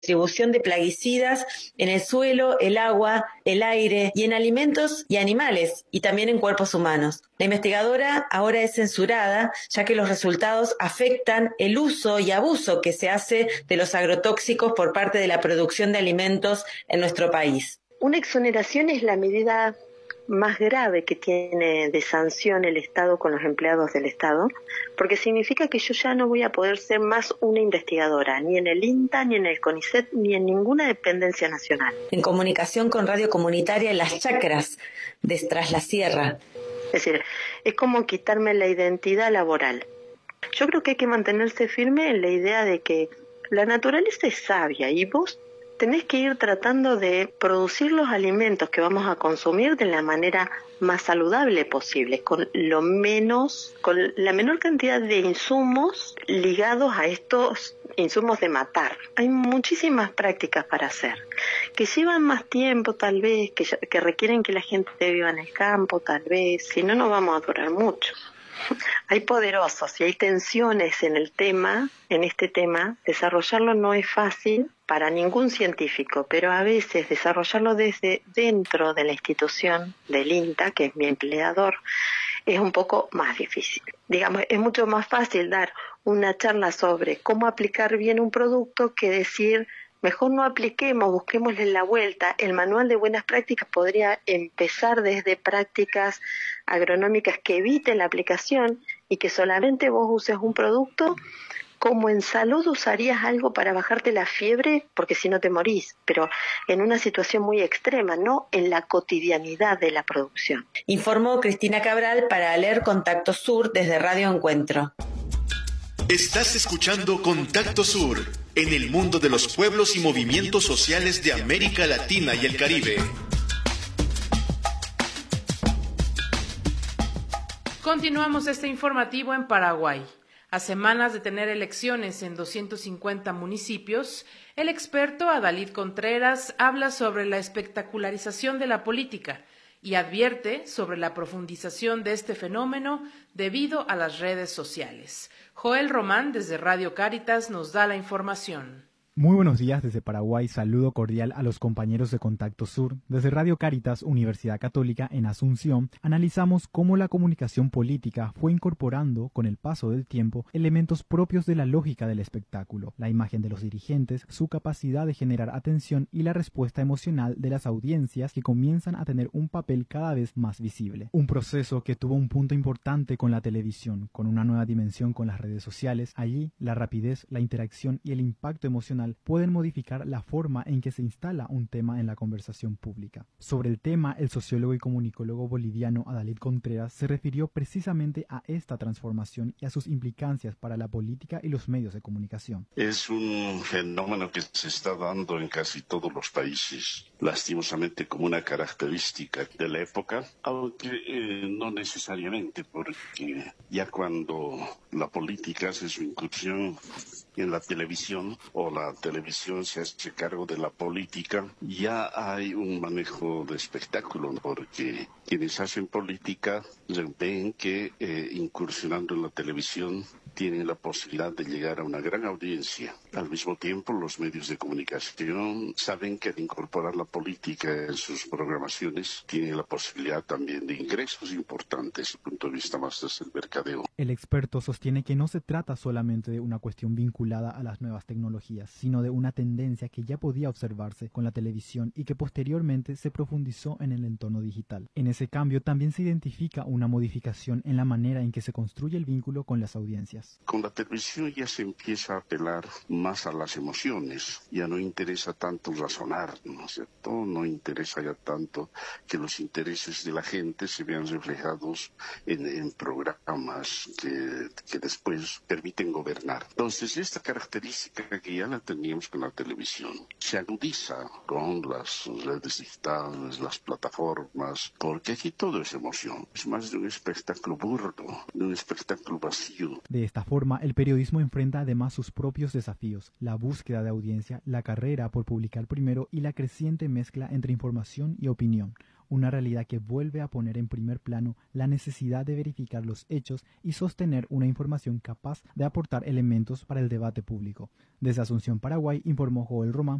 distribución de plaguicidas en el suelo, el agua, el aire y en alimentos y animales, y también en cuerpos humanos. La investigadora ahora es censurada, ya que los resultados afectan el uso y abuso que se hace de los agrotóxicos por parte de la producción de alimentos en nuestro país. Una exoneración es la medida más grave que tiene de sanción el Estado con los empleados del Estado, porque significa que yo ya no voy a poder ser más una investigadora, ni en el INTA, ni en el CONICET, ni en ninguna dependencia nacional. En comunicación con Radio Comunitaria en las chacras de Tras la Sierra. Es decir, es como quitarme la identidad laboral. Yo creo que hay que mantenerse firme en la idea de que la naturaleza es sabia y vos tenés que ir tratando de producir los alimentos que vamos a consumir de la manera más saludable posible, con la menor cantidad de insumos ligados a estos insumos de matar. Hay muchísimas prácticas para hacer, que llevan más tiempo tal vez, que requieren que la gente viva en el campo tal vez, si no, no vamos a durar mucho. Hay poderosos y hay tensiones en este tema. Desarrollarlo no es fácil para ningún científico, pero a veces desarrollarlo desde dentro de la institución del INTA, que es mi empleador, es un poco más difícil. Digamos, es mucho más fácil dar una charla sobre cómo aplicar bien un producto que decir, mejor no apliquemos, busquémosle la vuelta. El manual de buenas prácticas podría empezar desde prácticas agronómicas que eviten la aplicación y que solamente vos uses un producto. Como en salud usarías algo para bajarte la fiebre, porque si no te morís, pero en una situación muy extrema, no en la cotidianidad de la producción. Informó Cristina Cabral para leer Contacto Sur desde Radio Encuentro. Estás escuchando Contacto Sur, en el mundo de los pueblos y movimientos sociales de América Latina y el Caribe. Continuamos este informativo en Paraguay. A semanas de tener elecciones en 250 municipios, el experto Adalid Contreras habla sobre la espectacularización de la política y advierte sobre la profundización de este fenómeno debido a las redes sociales. Joel Román, desde Radio Cáritas, nos da la información. Muy buenos días desde Paraguay, saludo cordial a los compañeros de Contacto Sur. Desde Radio Cáritas, Universidad Católica en Asunción, analizamos cómo la comunicación política fue incorporando, con el paso del tiempo, elementos propios de la lógica del espectáculo, la imagen de los dirigentes, su capacidad de generar atención y la respuesta emocional de las audiencias que comienzan a tener un papel cada vez más visible. Un proceso que tuvo un punto importante con la televisión, con una nueva dimensión con las redes sociales. Allí, la rapidez, la interacción y el impacto emocional pueden modificar la forma en que se instala un tema en la conversación pública. Sobre el tema, el sociólogo y comunicólogo boliviano Adalid Contreras se refirió precisamente a esta transformación y a sus implicancias para la política y los medios de comunicación. Es un fenómeno que se está dando en casi todos los países, lastimosamente como una característica de la época, aunque no necesariamente, porque ya cuando la política hace su incursión en la televisión o la televisión se hace cargo de la política, ya hay un manejo de espectáculo, porque quienes hacen política ven que incursionando en la televisión tienen la posibilidad de llegar a una gran audiencia. Al mismo tiempo, los medios de comunicación saben que al incorporar la política en sus programaciones tienen la posibilidad también de ingresos importantes desde el punto de vista más desde el mercadeo. El experto sostiene que no se trata solamente de una cuestión vinculada a las nuevas tecnologías, sino de una tendencia que ya podía observarse con la televisión y que posteriormente se profundizó en el entorno digital. En ese cambio también se identifica una modificación en la manera en que se construye el vínculo con las audiencias. Con la televisión ya se empieza a apelar más a las emociones, ya no interesa tanto razonar, ¿no es cierto? No interesa ya tanto que los intereses de la gente se vean reflejados en programas que después permiten gobernar. Entonces, esta característica que ya la teníamos con la televisión se agudiza con las redes digitales, las plataformas, porque aquí todo es emoción, es más de un espectáculo burdo, de un espectáculo vacío. De esta forma, el periodismo enfrenta además sus propios desafíos, la búsqueda de audiencia, la carrera por publicar primero y la creciente mezcla entre información y opinión. una realidad que vuelve a poner en primer plano la necesidad de verificar los hechos y sostener una información capaz de aportar elementos para el debate público. Desde Asunción, Paraguay, informó Joel Román